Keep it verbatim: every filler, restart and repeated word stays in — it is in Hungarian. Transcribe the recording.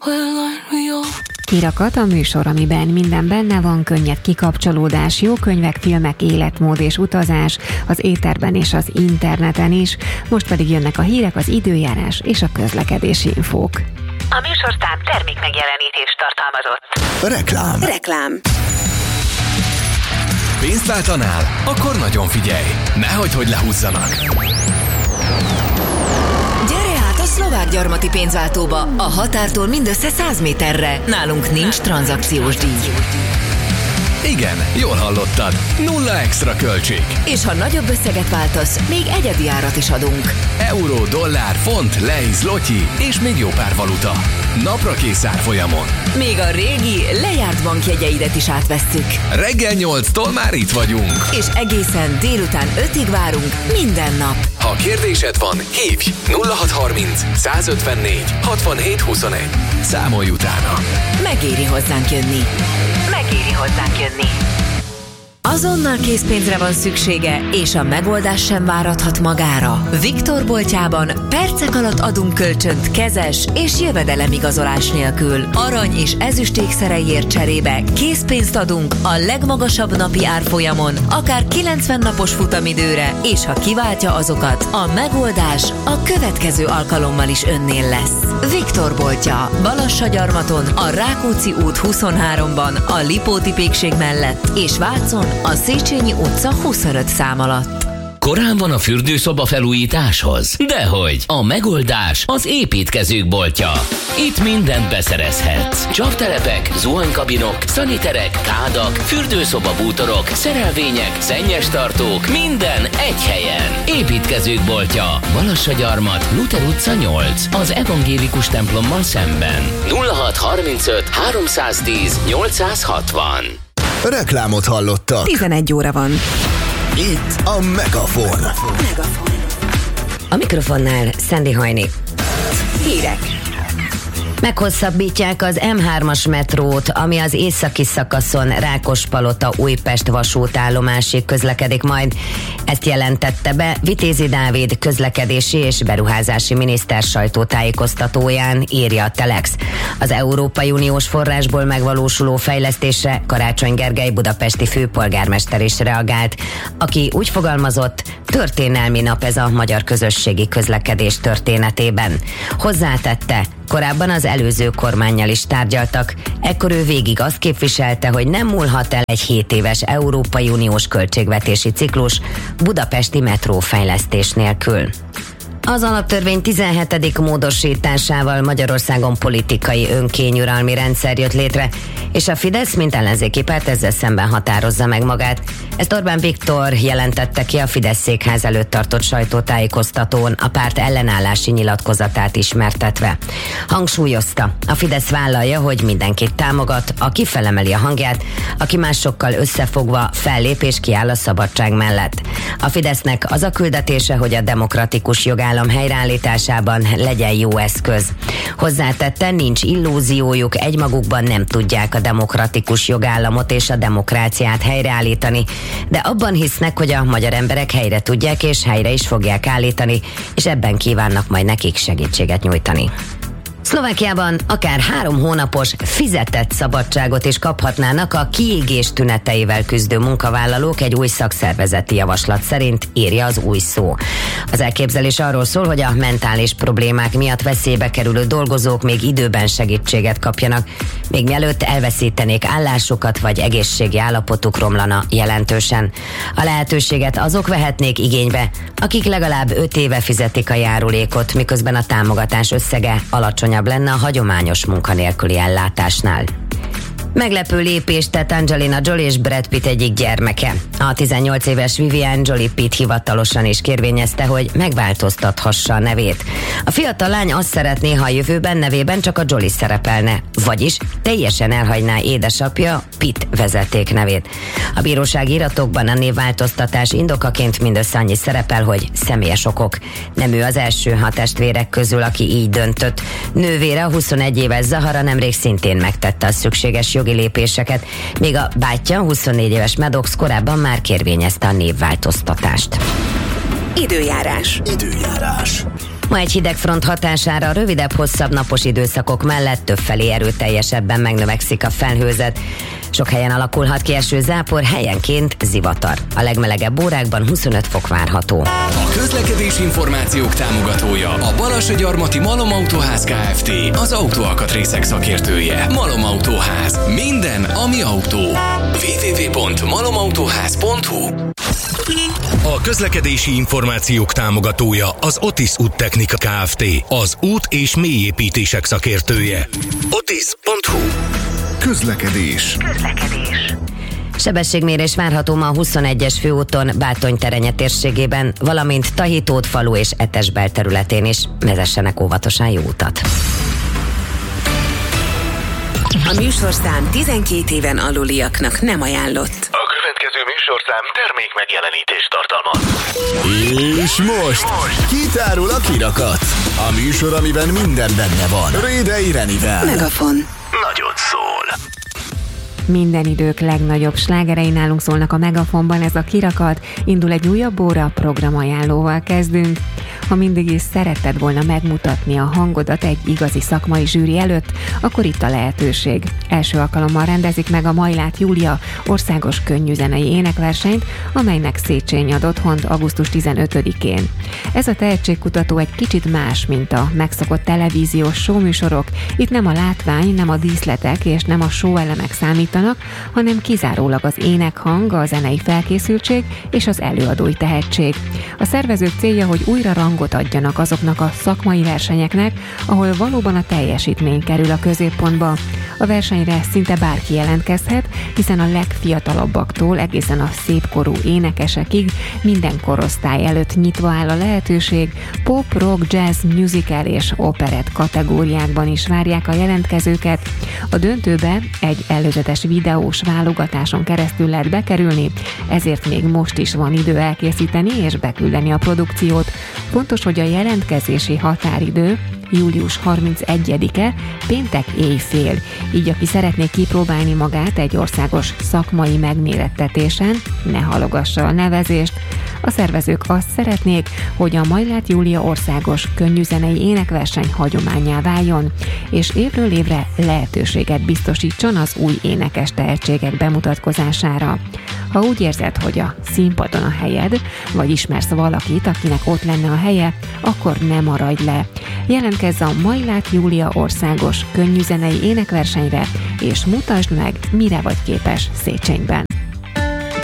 Kirakat a műsor, amiben minden benne van, könnyed kikapcsolódás, jó könyvek, filmek, életmód és utazás, az éterben és az interneten is. Most pedig jönnek a hírek, az időjárás és a közlekedési infók. A műsorszám termék megjelenítést tartalmazott. Reklám. Reklám. Pénzt váltanál? Akkor nagyon figyelj! Nehogy, hogy lehúzzanak! Gyere át a Szlovák Gyarmati pénzváltóba, a határtól mindössze száz méterre. Nálunk nincs tranzakciós díj. Igen, jól hallottad. Nulla extra költség. És ha nagyobb összeget váltasz, még egyedi árat is adunk. Euró, dollár, font, lei, zloty és még jó pár valuta. Napra kész árfolyamon. Még a régi, lejárt bankjegyeidet is átvesszük. Reggel nyolctól már itt vagyunk. És egészen délután ötig várunk minden nap. Ha kérdésed van, hívj nulla hat harminc, százötvennégy, hatvanhét huszonegy. Számolj utána. Megéri hozzánk jönni. Megéri hozzánk jönni. Azonnal készpénzre van szüksége, és a megoldás sem várathat magára. Viktor boltjában percek alatt adunk kölcsönt kezes és jövedelemigazolás nélkül. Arany és ezüst ékszereiért cserébe készpénzt adunk a legmagasabb napi árfolyamon, akár kilencven napos futamidőre, és ha kiváltja azokat, a megoldás a következő alkalommal is önnél lesz. Viktor boltja, Balassagyarmaton, a Rákóczi út huszonháromban, a Lipóti pékség mellett, és Vácon, a Széchenyi utca huszonöt szám alatt. Korán van a fürdőszoba felújításhoz? Dehogy! A megoldás az építkezők boltja. Itt mindent beszerezhetsz. Csaptelepek, zuhanykabinok, szaniterek, kádak, fürdőszoba bútorok, szerelvények, szennyestartók, minden egy helyen. Építkezők boltja. Balassagyarmat, Luther utca nyolc, az evangélikus templommal szemben. nulla hat harmincöt háromszáztíz nyolcszázhatvan. Reklámot hallottak. tizenegy óra van. Itt a Megafon. Megafon. A mikrofonnál Szendi Hajni. Hírek. Meghosszabbítják az em hármas metrót, ami az északi szakaszon Rákospalota-Újpest vasútállomásig közlekedik majd. Ezt jelentette be Vitézi Dávid közlekedési és beruházási miniszter sajtótájékoztatóján, írja a Telex. Az Európai Uniós forrásból megvalósuló fejlesztésre Karácsony Gergely budapesti főpolgármester is reagált, aki úgy fogalmazott, történelmi nap ez a magyar közösségi közlekedés történetében. Hozzátette, korábban az előző kormánnyal is tárgyaltak, ekkor ő végig azt képviselte, hogy nem múlhat el egy hét éves Európai Uniós költségvetési ciklus budapesti metrófejlesztés nélkül. Az alaptörvény tizenhetedik módosításával Magyarországon politikai önkényuralmi rendszer jött létre, és a Fidesz, mint ellenzéki párt ezzel szemben határozza meg magát. Ezt Orbán Viktor jelentette ki a Fidesz székház előtt tartott sajtótájékoztatón, a párt ellenállási nyilatkozatát ismertetve. Hangsúlyozta, a Fidesz vállalja, hogy mindenkit támogat, aki felemeli a hangját, aki másokkal összefogva fellép és kiáll a szabadság mellett. A Fidesznek az a küldetése, hogy a demokratikus jogállam helyreállításában legyen jó eszköz. Hozzátette, nincs illúziójuk, egymagukban nem tudják a demokratikus jogállamot és a demokráciát helyreállítani, de abban hisznek, hogy a magyar emberek helyre tudják és helyre is fogják állítani, és ebben kívánnak majd nekik segítséget nyújtani. Szlovákiában akár három hónapos fizetett szabadságot is kaphatnának a kiégés tüneteivel küzdő munkavállalók egy új szakszervezeti javaslat szerint, írja az Új Szó. Az elképzelés arról szól, hogy a mentális problémák miatt veszélybe kerülő dolgozók még időben segítséget kapjanak, még mielőtt elveszítenék állásukat vagy egészségi állapotuk romlana jelentősen. A lehetőséget azok vehetnék igénybe, akik legalább öt éve fizetik a járulékot, miközben a támogatás összege alacsonyabb lenne a hagyományos munkanélküli ellátásnál. Meglepő lépést tett Angelina Jolie és Brad Pitt egyik gyermeke. A tizennyolc éves Vivian Jolie Pitt hivatalosan is kérvényezte, hogy megváltoztathassa a nevét. A fiatal lány azt szeretné, ha a jövőben nevében csak a Jolie szerepelne, vagyis teljesen elhagyná édesapja Pitt vezetéknevét. A bírósági iratokban a névváltoztatás indokaként mindössze annyi szerepel, hogy személyes okok. Nem ő az első a testvérek közül, aki így döntött. Nővére, a huszonegy éves Zahara nemrég szintén megtette a szükséges jogi lépéseket, míg a bátyja, huszonnégy éves Maddox korábban már kérvényezte a névváltoztatást. Időjárás. Időjárás. Ma egy hidegfront hatására rövidebb-hosszabb napos időszakok mellett többfelé erőteljesebben megnövekszik a felhőzet. Sok helyen alakulhat ki esőzápor, helyenként zivatar. A legmelegebb órákban huszonöt fok várható. A közlekedés információk támogatója a Balassagyarmati Malom Autóház Kft. Az autóalkatrészek szakértője. Malom Autóház. Minden, ami autó. double-u double-u double-u pont malom autóház pont hu. A közlekedési információk támogatója az Otis Úttechnika Kft. Az út- és mélyépítések szakértője. otis pont hu. Közlekedés. Közlekedés. Sebességmérés várható ma a huszonegyes főúton Bátony-Terenye térségében, valamint Tahitótfalu és Etesbel területén is. Vezessenek óvatosan, jó utat! A műsorszám tizenkét éven aluliaknak nem ajánlott. A következő műsorszám termék megjelenítést tartalmaz. És most kitárul a kirakat. A műsor, amiben minden benne van. Rédei Renivel. Megafon. Nagyon szól. Minden idők legnagyobb slágerei nálunk szólnak a Megafonban, ez a kirakat. Indul egy újabb óra, programajánlóval kezdünk. Ha mindig is szeretted volna megmutatni a hangodat egy igazi szakmai zsűri előtt, akkor itt a lehetőség. Első alkalommal rendezik meg a Majlát Júlia országos könnyűzenei énekversenyt, amelynek Széchenyi ad otthont augusztus tizenötödikén. Ez a tehetségkutató egy kicsit más, mint a megszokott televíziós showműsorok. Itt nem a látvány, nem a díszletek és nem a showelemek számítanak, hanem kizárólag az énekhang, a zenei felkészültség és az előadói tehetség. A szervezők célja, hogy újra rangot adjanak azoknak a szakmai versenyeknek, ahol valóban a teljesítmény kerül a középpontba. A versenyre szinte bárki jelentkezhet, hiszen a legfiatalabbaktól egészen a szépkorú énekesekig minden korosztály előtt nyitva áll a lehetőség. Pop, rock, jazz, musical és operett kategóriákban is várják a jelentkezőket. A döntőbe egy előzetes videós válogatáson keresztül lehet bekerülni, ezért még most is van idő elkészíteni és beküldeni a produkciót. Fontos, hogy a jelentkezési határidő július harmincegyedike, péntek éjfél. Így aki szeretné kipróbálni magát egy országos szakmai megmérettetésen, ne halogassa a nevezést. A szervezők azt szeretnék, hogy a Majlát Júlia országos könnyűzenei énekverseny hagyománnyá váljon, és évről évre lehetőséget biztosítson az új énekes tehetségek bemutatkozására. Ha úgy érzed, hogy a színpadon a helyed, vagy ismersz valakit, akinek ott lenne a helye, akkor ne maradj le. Jelentkezz a Majlát Júlia országos könnyűzenei énekversenyre, és mutasd meg, mire vagy képes Széchenyben.